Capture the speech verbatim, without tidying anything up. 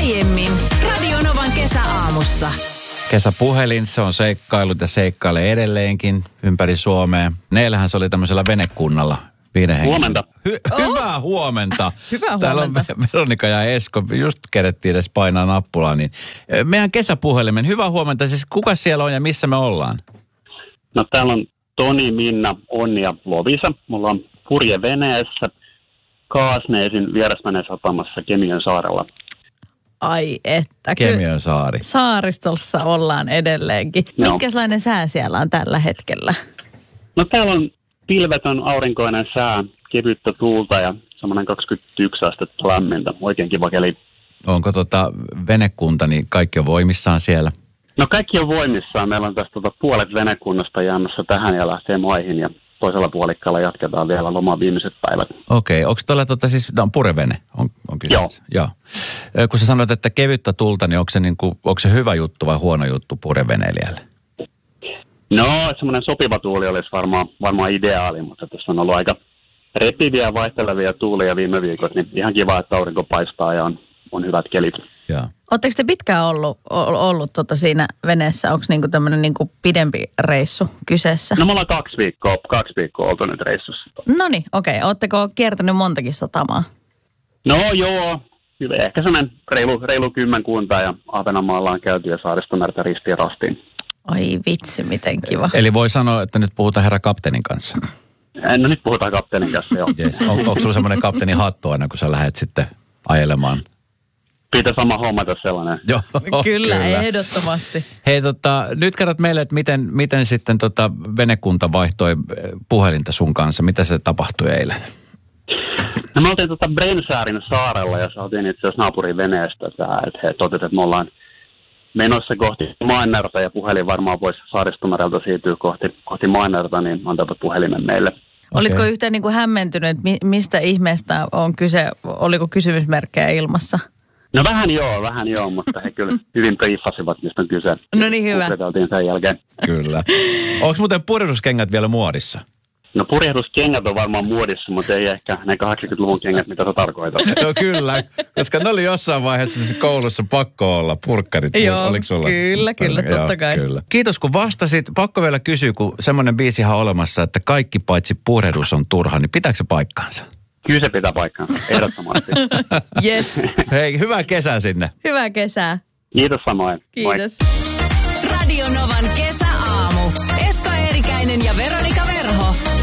Aiemmin Radionovan kesäaamussa. Kesäpuhelin, se on seikkailut ja seikkailee edelleenkin ympäri Suomea. Neillähän se oli tämmöisellä venekunnalla. Huomenta. Hy- hyvää huomenta. Hyvää Täällä huomenta. on Veronika ja Esko. Just kerettiin edes painaa nappulaa. Niin. Meidän kesäpuhelimen. Hyvää huomenta. Siis kuka siellä on ja missä me ollaan? No täällä on Toni, Minna, Onni ja Lovisa. Mulla on purje veneessä Kaasneesin vierasveneen satamassa Kemiön saarella. Ai että. Kemiön saari. Saaristossa ollaan edelleenkin. Joo. Minkälainen sää siellä on tällä hetkellä? No täällä on pilvetön aurinkoinen sää, kevyttä tuulta ja semmoinen kaksikymmentäyksi astetta lämmintä. Oikein kiva keli. Onko tota venekunta, niin kaikki on voimissaan siellä? No kaikki on voimissaan. Meillä on tästä tota puolet venekunnasta jäämässä tähän ja lähtee maihin ja toisella puolikkaalla jatketaan vielä loman viimeiset päivät. Okei, onko tuolla tota siis, tämä on purevene? On, on Joo. Joo. Ö, Kun sä sanoit, että kevyttä tulta, niin onko se, niin kuin, onko se hyvä juttu vai huono juttu pureveneilijälle? No semmoinen sopiva tuuli olisi varmaan, varmaan ideaali, mutta tässä on ollut aika repiviä ja vaihtelevia tuulia viime viikot, niin ihan kiva, että aurinko paistaa ja on, on hyvät kelit. Joo. Oletteko te pitkään ollut, ollut tota siinä veneessä? Onko niinku tämmöinen niinku pidempi reissu kyseessä? No me ollaan kaksi viikkoa, kaksi viikkoa oltu nyt reissussa. No niin, okei. Oletteko kiertänyt montakin satamaa? No joo, ehkä semmoinen reilu, reilu kymmenkunta ja Ahvenanmaalla on käyty ja Saaristomerta ristiin rastiin. Ai vitsi, miten kiva. Eli voi sanoa, että nyt puhutaan herra kapteenin kanssa. No nyt puhutaan kapteenin kanssa, joo. Yes. On, onko sulla semmoinen kapteenin hattu aina, kun sä lähdet sitten ajelemaan? Pitää sama hommata sellainen. Joo, Kyllä, kyllä, ehdottomasti. Hei, tota, nyt kerrot meille, että miten, miten sitten tota venekunta vaihtoi puhelinta sun kanssa. Mitä se tapahtui eilen? No me oltiin tota Brensäärin saarella ja saatiin itse asiassa naapurin veneestä, että he totesivat, että me ollaan menossa kohti Mainerta ja puhelin varmaan voisi Saaristomerelta siirtyä kohti, kohti Mainerta, niin antavat puhelimen meille. Oliko Okei. yhtään niin kuin hämmentynyt, mi- mistä ihmeestä on kyse? Oliko kysymysmerkkejä ilmassa? No vähän joo, vähän joo, mutta he kyllä hyvin briefasivat, mistä on kyse. No niin, hyvä. Googleteltiin sen jälkeen. Kyllä. Onko muuten purjehduskengät vielä muodissa? No purjehduskengät on varmaan muodissa, mutta ei ehkä ne kahdeksankymmentäluvun kengät, mitä sä tarkoitat. No kyllä, koska ne oli jossain vaiheessa siis koulussa pakko olla purkkarit. Joo, Oliko sulla? kyllä, kyllä, Joo, totta kai. Kyllä. Kiitos kun vastasit. Pakko vielä kysyä, kun semmoinen biisihan on olemassa, että kaikki paitsi purjehdus on turha, niin pitääkö se paikkaansa? Kyllä se pitää paikkaansa, ehdottomasti. Yes. Hei, hyvää kesää sinne. Hyvää kesää. Kiitos samoin. Moi. Kiitos. Radio Novan kesäaamu. Esko Eerikäinen ja Veronika Verho.